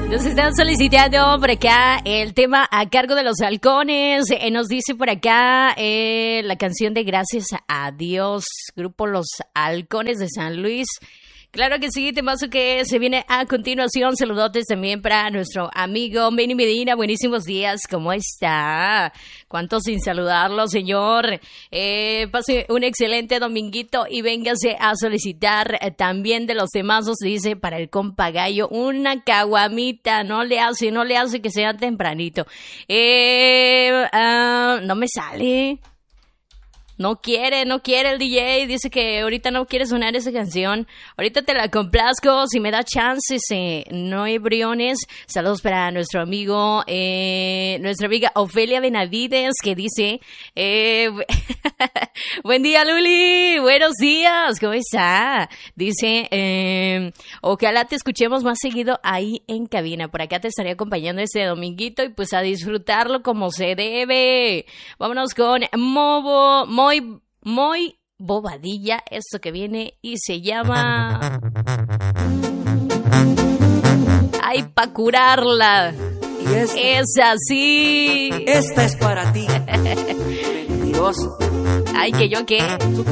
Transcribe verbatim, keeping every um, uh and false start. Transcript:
Nos están solicitando por acá el tema a cargo de los halcones. Eh, nos dice por acá eh, la canción de Gracias a Dios, grupo Los Halcones de San Luis. Claro que sí, temazo que se viene a continuación. Saludotes también para nuestro amigo Benny Medina. Buenísimos días, ¿cómo está? ¿Cuánto sin saludarlo, señor? Eh, pase un excelente dominguito y véngase a solicitar eh, también de los temazos, dice, para el compa Gallo, una caguamita. No le hace, no le hace que sea tempranito. Eh, uh, no me sale. No quiere, no quiere el D J, dice que ahorita no quiere sonar esa canción. Ahorita te la complazco, si me da chances, eh, no hay briones. Saludos para nuestro amigo, eh, nuestra amiga Ofelia Benavides, que dice, eh, buen día, Luli, buenos días, ¿cómo está? Dice, eh, ojalá te escuchemos más seguido ahí en cabina. Por acá te estaré acompañando este dominguito y pues a disfrutarlo como se debe. Vámonos con Mobo, Mo Muy, muy bobadilla, esto que viene y se llama Ay, pa' curarla. Y esta, es así. Esta es para ti. Mentiroso. Ay, que yo qué.